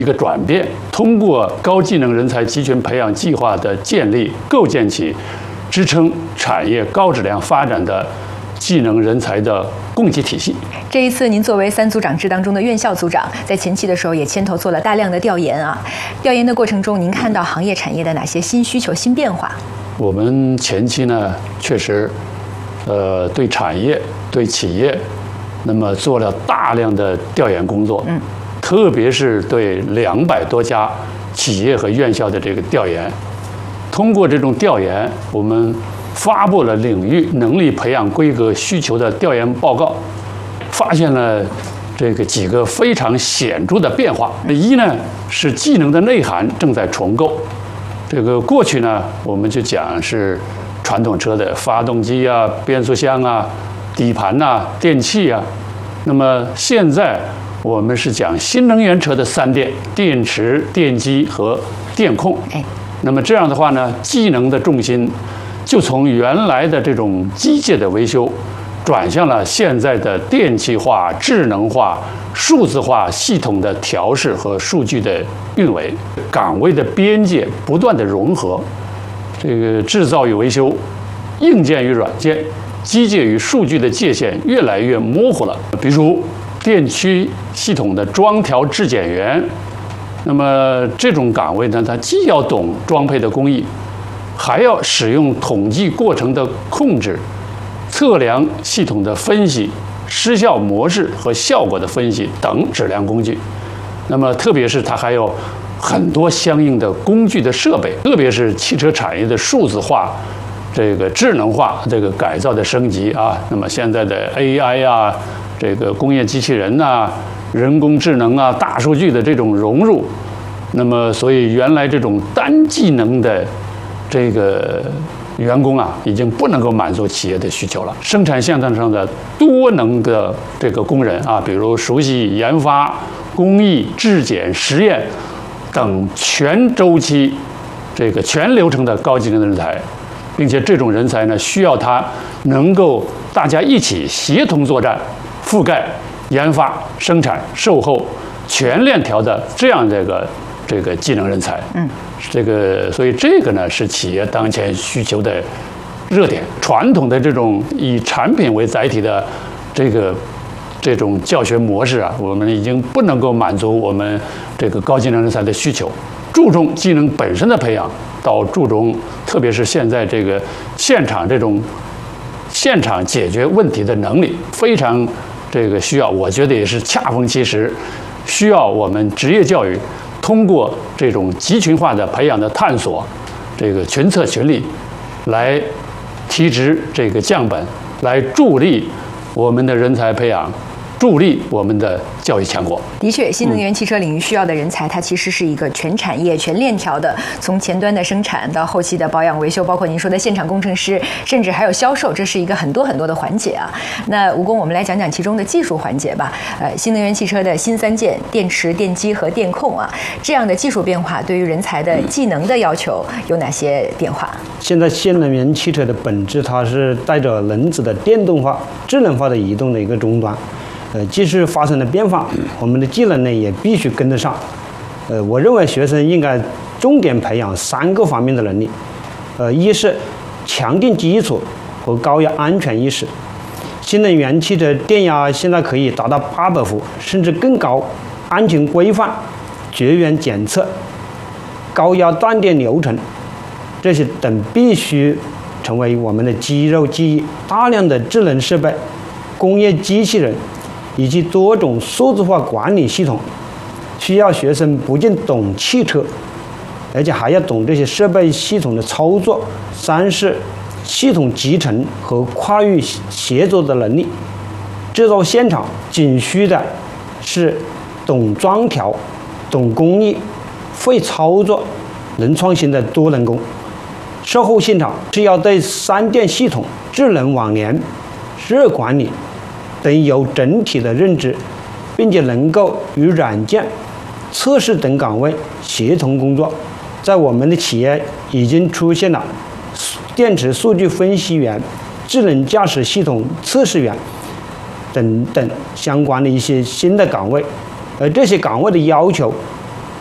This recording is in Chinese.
一个转变，通过高技能人才集群培养计划的建立，构建起支撑产业高质量发展的技能人才的供给体系。 这一次，您作为3组长制当中的院校组长，在前期的时候也牵头做了大量的调研啊。调研的过程中，您看到行业产业的哪些新需求、新变化？ 我们前期呢，确实，对产业、对企业，那么做了大量的调研工作。特别是对200多家企业和院校的这个调研，通过这种调研，我们发布了领域能力培养规格需求的调研报告，发现了这个几个非常显著的变化。一呢是技能的内涵正在重构。这个过去呢，我们就讲是传统车的发动机啊、变速箱啊、底盘呐、电器啊，那么现在我们是讲新能源车的3电：电池、电机和电控。那么这样的话呢，技能的重心就从原来的这种机械的维修，转向了现在的电气化、智能化、数字化系统的调试和数据的运维。岗位的边界不断的融合，这个制造与维修、硬件与软件、机械与数据的界限越来越模糊了。比如电驱系统的装调质检员，那么这种岗位呢，它既要懂装配的工艺，还要使用统计过程的控制、测量系统的分析、失效模式和效果的分析等质量工具。那么特别是它还有很多相应的工具的设备，特别是汽车产业的数字化、这个智能化这个改造的升级啊。那么现在的 AI 啊，这个工业机器人呐、人工智能啊、大数据的这种融入，那么所以原来这种单技能的这个员工啊，已经不能够满足企业的需求了。生产线上的多能的这个工人啊，比如熟悉研发、工艺、质检、实验等全周期、这个全流程的高技能的人才，并且这种人才呢，需要他能够大家一起协同作战，覆盖研发、生产、售后全链条的这样这个技能人才。所以这个呢是企业当前需求的热点。传统的这种以产品为载体的这种教学模式啊，我们已经不能够满足我们这个高技能人才的需求。注重技能本身的培养，到注重特别是现在这个现场解决问题的能力，非常这个需要，我觉得也是恰逢其时，需要我们职业教育通过这种集群化的培养的探索，这个群策群力，来提质这个降本，来助力我们的人才培养，助力我们的教育强国。 的确，新能源汽车领域需要的人才，它其实是一个全产业、全链条的，从前端的生产到后期的保养维修，包括您说的现场工程师，甚至还有销售，这是一个很多的环节啊。那吴工，我们来讲讲其中的技术环节吧。新能源汽车的新3件：电池、电机和电控啊，这样的技术变化对于人才的技能的要求有哪些变化？ 现在新能源汽车的本质，它是带着轮子的电动化、智能化的移动的一个终端。技术发生了变化，我们的技能呢也必须跟得上。我认为学生应该重点培养3个方面的能力。一是强电基础和高压安全意识。新能源汽车电压现在可以达到800伏甚至更高，安全规范、绝缘检测、高压断电流程，这些等必须成为我们的肌肉记忆。大量的智能设备、工业机器人以及多种数字化管理系统，需要学生不仅懂汽车，而且还要懂这些设备系统的操作。3是系统集成和跨域协作的能力。制造现场仅需的是懂装调、懂工艺、会操作、能创新的多能工。售后现场是要对3电系统、智能网联、热管理等有整体的认知，并且能够与软件、测试等岗位协同工作。在我们的企业已经出现了电池数据分析员、智能驾驶系统测试员等等相关的一些新的岗位，而这些岗位的要求